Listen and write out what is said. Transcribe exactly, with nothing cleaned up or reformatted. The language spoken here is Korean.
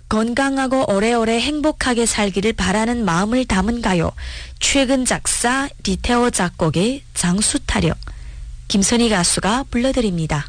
건강하고 오래오래 행복하게 살기를 바라는 마음을 담은 가요. 최근 작사 리테오 작곡의 장수타령. 김선희 가수가 불러드립니다.